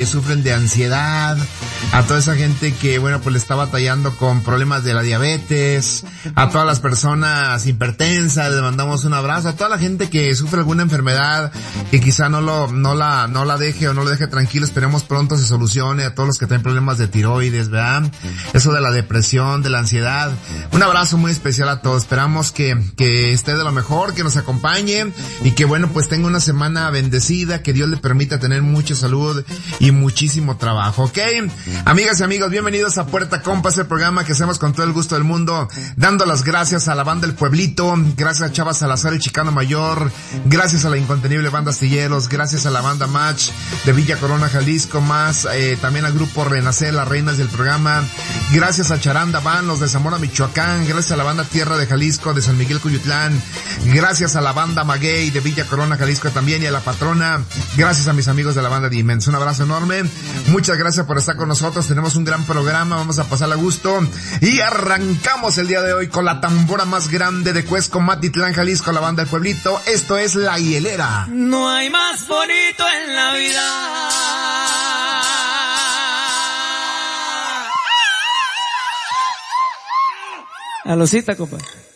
sufren de ansiedad, a toda esa gente que, bueno, pues le está batallando con problemas de la diabetes, a todas las personas hipertensas, les mandamos un abrazo, a toda la gente que sufre alguna enfermedad que quizá no la deje o no lo deje tranquilo, esperemos pronto se solucione, a todos los que tienen problemas de tiroides, ¿verdad? Eso de la depresión, de la ansiedad. Un abrazo muy especial a todos, esperamos que esté de lo mejor, que nos acompañe y que, bueno, pues tenga una semana bendecida, que Dios le permita tener mucha salud y muchísimo trabajo, ¿ok? Amigas y amigos, bienvenidos a Puerta Compas, el programa que hacemos con todo el gusto del mundo, dando las gracias a la banda El Pueblito, gracias a Chava Salazar, el Chicano Mayor, gracias a la incontenible banda Astilleros, gracias a la banda Match de Villa Corona, Jalisco, más también al grupo Renacer, las reinas del programa, gracias a Charanda Van, los de Zamora, Michoacán, gracias a la banda Tierra de Jalisco, de San Miguel Cuyutlán, gracias a la banda Maguey de Villa Corona, Jalisco también, y a la patrona, gracias a mis amigos de la banda Dimens, un abrazo enorme, muchas gracias por estar con nosotros, tenemos un gran programa, vamos a pasar a gusto, y arrancamos el día de hoy con la tambora más grande de Cuesco, Matitlán, Jalisco, la banda del Pueblito, esto es La Hielera. No hay más bonito en la vida. Alocita, compa.